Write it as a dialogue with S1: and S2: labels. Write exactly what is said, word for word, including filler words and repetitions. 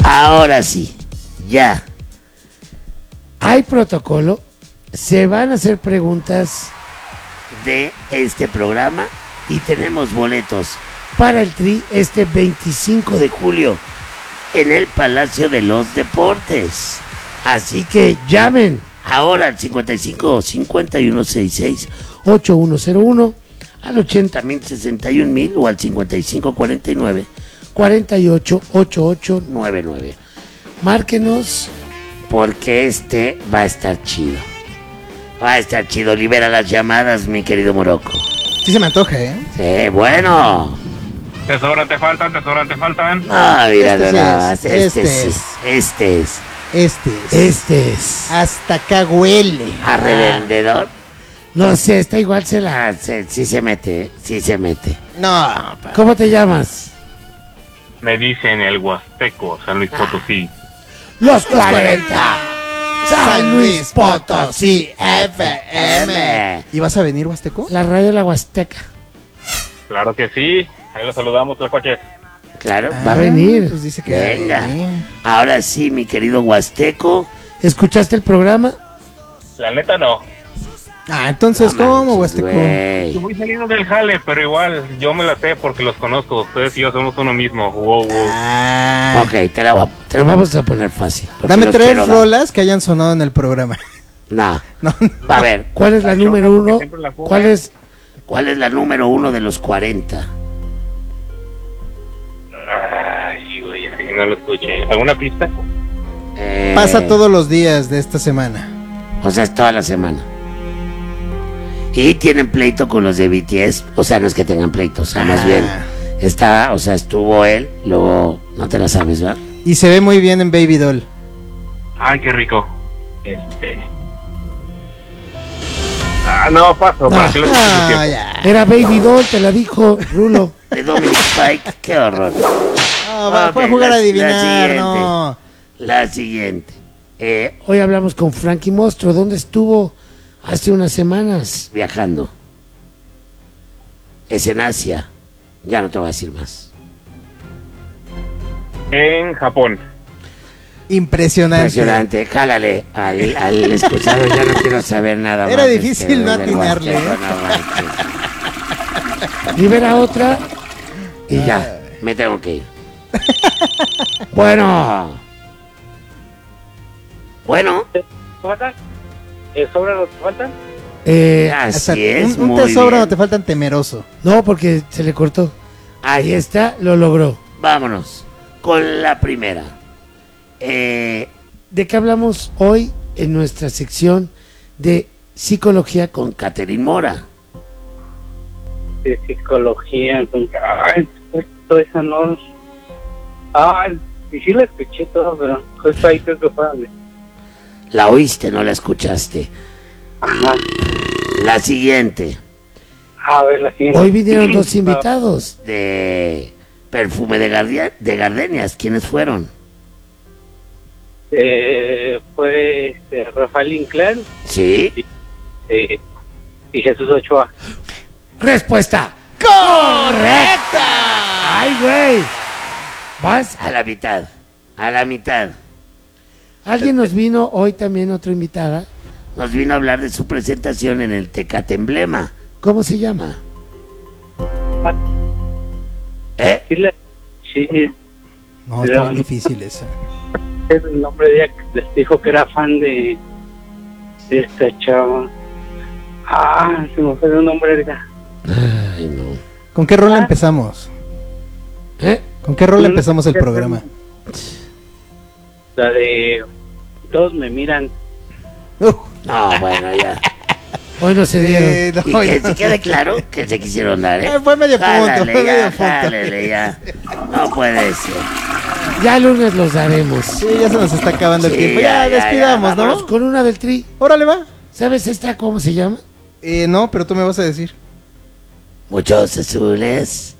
S1: Ahora sí, ya. Hay protocolo, se van a hacer preguntas de este programa y tenemos boletos para el Tri este veinticinco de julio en el Palacio de los Deportes. Así que llamen ahora al cincuenta y cinco, cincuenta y uno sesenta y seis, ochenta y uno cero uno, al ochenta mil sesenta y un mil o al cincuenta y cinco cuarenta y nueve, cuarenta y ocho, ochenta y ocho noventa y nueve. Márquenos porque este va a estar chido. Va a estar chido. Libera las llamadas, mi querido Morocco.
S2: Sí se me antoja, ¿eh?
S1: Sí, bueno.
S3: Tesoras te faltan, tesoras te faltan.
S1: No, mira,
S2: Este
S1: nada
S2: es,
S1: más. Este,
S2: este
S1: es,
S2: es.
S1: este es.
S2: Este es.
S1: Este es.
S2: Hasta acá huele.
S1: A revendedor. No sé, está igual, se la. Se, sí se mete, sí se mete.
S2: No.
S1: ¿Cómo te llamas?
S3: Me dicen el Huasteco, San Luis Potosí.
S1: Los cuarenta.
S2: San Luis Potosí F M. ¿Y vas a venir, Huasteco?
S1: La radio de la Huasteca.
S3: Claro que sí. Ahí lo saludamos, Tlacuache.
S1: Claro,
S2: Ah,
S1: va a venir.
S2: Pues dice que
S1: Venga.
S2: va a venir.
S1: Ahora sí, mi querido Huasteco. ¿Escuchaste el programa?
S3: La neta no.
S2: Ah, entonces,
S1: No
S2: ¿cómo,
S1: manches,
S2: Huasteco?
S1: güey.
S3: Yo voy saliendo del jale, pero igual yo me la sé porque los conozco. Ustedes y yo somos uno mismo. Wow, wow.
S2: Ah.
S1: Ok, te la, voy- te la vamos a poner fácil. porque
S2: Dame
S1: los
S2: tres
S1: quiero dar.
S2: rolas que hayan sonado en el programa.
S1: No.
S2: No,
S1: A ver, ¿cuál es la
S3: Ay,
S1: número
S3: porque
S1: uno?
S3: siempre la fuga.
S1: ¿Cuál es, ¿Cuál es la número uno de los cuarenta?
S3: Ay, güey, así no lo escuché. ¿Alguna pista?
S1: Eh,
S2: pasa todos los días de esta semana.
S1: O sea, es toda la semana. Y tienen pleito con los de B T S. O sea, no es que tengan pleito, o sea, más
S2: Ah.
S1: bien está, o sea, estuvo él, luego no te la sabes, ¿verdad?
S2: Y se ve muy bien en Baby Doll.
S3: Ay, qué rico. Este. Ah, no, paso. ¿Para qué lo escucho
S2: Ah,
S3: tiempo?
S2: ya.
S1: Era Baby Doll, te la dijo Rulo. De Dominic Spike, qué horror.
S2: No, va,
S1: Ok,
S2: fue a jugar
S1: la-
S2: a
S1: la
S2: adivinar,
S1: siguiente.
S2: no.
S1: La siguiente. Eh, hoy hablamos con Frankie Mostro. ¿Dónde estuvo hace unas semanas viajando? Es en Asia. Ya no te voy a decir más.
S3: En Japón.
S2: Impresionante.
S1: Impresionante. Jálale al, al escuchado. Ya no quiero saber nada más.
S2: Era
S1: de
S2: difícil
S1: este
S2: no
S1: del
S2: atinarle,
S1: Huasteco,
S2: ¿eh?
S1: no manches. Libera otra y ya. Me tengo que ir. Bueno. Bueno.
S3: ¿Faltan? ¿Sobra lo que faltan?
S1: Eh,
S2: Hasta
S1: así es.
S2: un, un
S1: muy
S2: tesoro
S1: bien.
S2: no te faltan temeroso.
S1: No, porque se le cortó. Ahí está, lo logró. Vámonos con la primera. Eh, ¿De qué hablamos hoy en nuestra sección de psicología con Catherine Mora?
S4: De psicología, con... Ay, justo esa no... Ay, y sí la escuché todo, pero justo ahí creo que fue donde...
S1: La oíste, no la escuchaste.
S4: Ajá.
S1: La siguiente.
S4: A ver, la siguiente.
S1: Hoy vinieron dos invitados de perfume de, Gardia- de gardenias. ¿Quiénes fueron?
S4: Eh, fue este, Rafael Inclán
S1: Sí.
S4: eh, y Jesús Ochoa.
S1: Respuesta correcta. Ay, güey. Vas a la mitad. A la mitad. Alguien nos vino hoy también, otra invitada. Nos vino a hablar de su presentación en el Tecate Emblema. ¿Cómo se llama? ¿Eh?
S4: Sí, la- sí,
S2: No, está muy difícil esa.
S4: es el nombre de ella que les dijo que era fan de, de esta chava. Ah, se me fue el nombre ahorita.
S1: Ay, no.
S2: ¿Con qué rola empezamos?
S1: ¿Eh?
S2: ¿Con qué rola empezamos el programa?
S4: La de Todos me miran.
S2: Uh,
S1: No, bueno, ya. Hoy no se dieron.
S2: eh, no,
S1: y que
S2: ya.
S1: se quede claro que se quisieron dar, ¿eh?
S2: Eh, fue medio punto,
S1: Jálale,
S2: fue
S1: ya,
S2: medio punto.
S1: jálale, ya. No puede ser. Ya el lunes los daremos.
S2: Sí, ya se nos está acabando el
S1: Sí,
S2: tiempo. Ya, despidamos,
S1: vámonos
S2: ¿no?
S1: con una del Tri.
S2: Órale, va.
S1: ¿Sabes esta cómo se llama?
S2: Eh, no, pero tú me vas a decir.
S1: Muchos azules